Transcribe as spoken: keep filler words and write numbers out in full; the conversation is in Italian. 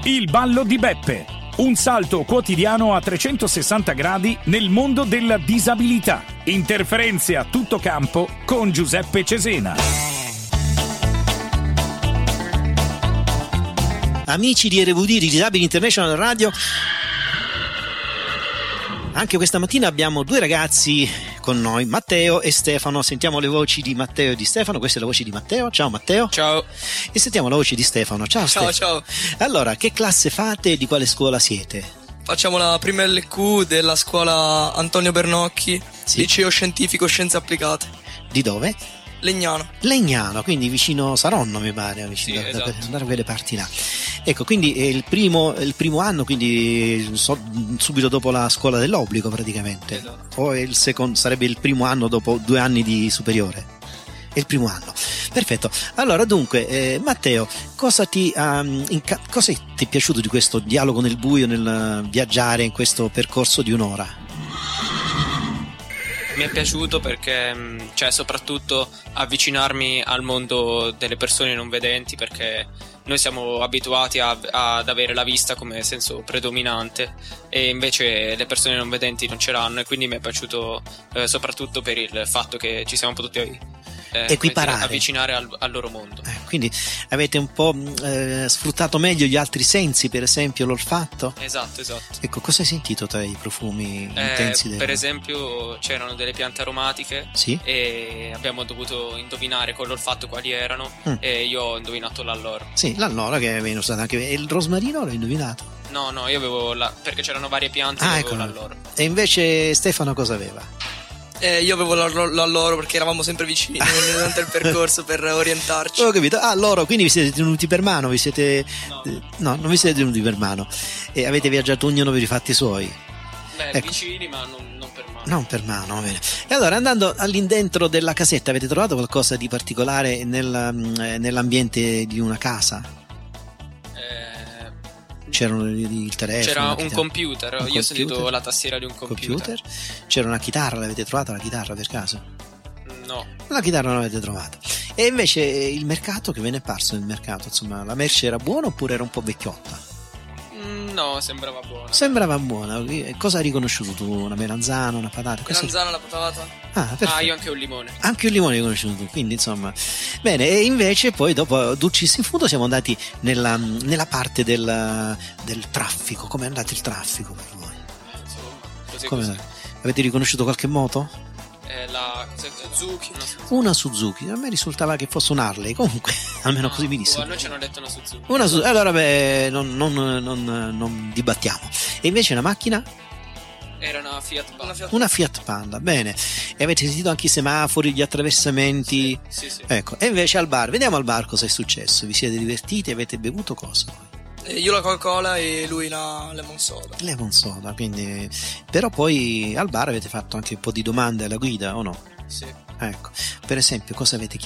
Il ballo di Beppe, un salto quotidiano a trecentosessanta gradi nel mondo della disabilità. Interferenze a tutto campo con Giuseppe Cesena. Amici di R V D, di Disabili International Radio, anche questa mattina abbiamo due ragazzi con noi, Matteo e Stefano. Sentiamo le voci di Matteo e di Stefano. Questa è la voce di Matteo. Ciao Matteo. Ciao. E sentiamo la voce di Stefano. Ciao Ciao, Stefano. ciao. Allora, che classe fate e di quale scuola siete? Facciamo la prima L Q della scuola Antonio Bernocchi, Sì. Liceo Scientifico Scienze Applicate. Di dove? Legnano. Legnano, quindi vicino Saronno mi pare, vicino Sì, da, esatto. da, da quelle parti là. Ecco, quindi è il primo, il primo anno, quindi so, subito dopo la scuola dell'obbligo praticamente. Esatto. O è il secondo, sarebbe il primo anno dopo due anni di superiore? È il primo anno. Perfetto. Allora, dunque, eh, Matteo, cosa ti, um, inca- cosa ti è piaciuto di questo dialogo nel buio, nel viaggiare in questo percorso di un'ora? Mi è piaciuto perché, cioè, soprattutto avvicinarmi al mondo delle persone non vedenti, perché noi siamo abituati a, ad avere la vista come senso predominante e invece le persone non vedenti non ce l'hanno, e quindi mi è piaciuto eh, soprattutto per il fatto che ci siamo potuti eh, Equiparare. dire, avvicinare al, al loro mondo. Eh, quindi avete un po' eh, sfruttato meglio gli altri sensi, per esempio l'olfatto? Esatto, esatto. Ecco, cosa hai sentito tra i profumi Eh, intensi? Del... per esempio c'erano delle piante aromatiche, Sì? e abbiamo dovuto indovinare con l'olfatto quali erano, Mm. e io ho indovinato l'alloro. Sì, l'allora che viene usata anche. E il rosmarino l'hai indovinato? No, no, io avevo la... perché c'erano varie piante, Ah, io avevo ecco. l'alloro. E invece Stefano cosa aveva? Eh, io avevo l'allo- l'alloro perché eravamo sempre vicini durante il percorso per orientarci. Ho capito. Ah, loro, quindi vi siete tenuti per mano, vi siete. No. eh, No, non vi siete tenuti per mano. E avete viaggiato ognuno per i fatti suoi. Beh, Ecco. vicini, ma non, non per mano. Non per mano, va bene. E allora, andando all'indentro della casetta, avete trovato qualcosa di particolare nel, mm, eh, nell'ambiente di una casa? Eh, C'erano il il telefono? c'era la un chitarra- computer, un io ho sentito computer? la tastiera di un computer. computer? C'era una chitarra, l'avete trovata la chitarra per caso? No, La chitarra non l'avete trovata. E invece eh, il mercato, che ve ne è parso del mercato? Insomma, la merce era buona oppure era un po' vecchiotta? Mm, no, sembrava buono. Sembrava buona. Eh, Cosa hai riconosciuto tu? Una melanzana, una patata? Cosa- Melanzana, la patata. Ah, perfetto. Ah, io anche un limone. Anche un limone hai riconosciuto tu, quindi insomma. Bene, e invece poi dopo Dulcis in Fundo siamo andati nella, nella parte del, del traffico. Com'è andato il traffico per voi? Insomma, così Come così. avete riconosciuto qualche moto? Eh, la cos'è? Suzuki? No, Una Suzuki, a me risultava che fosse un Harley, comunque almeno così mi oh, disse. a noi ci hanno detto una Suzuki. Una Suzuki, allora beh, non, non, non, non dibattiamo. E invece una macchina? Era una Fiat Panda. Una Fiat- Una Fiat Panda, bene. E avete sentito anche i semafori, gli attraversamenti? Sì, sì. Ecco, e invece al bar, vediamo al bar cosa è successo. Vi siete divertiti? Avete bevuto cosa? eh, io la Coca-Cola e lui la lemon soda. Lemon soda, quindi. Però poi al bar avete fatto anche un po' di domande alla guida, o no? Sì. Ecco, per esempio, cosa avete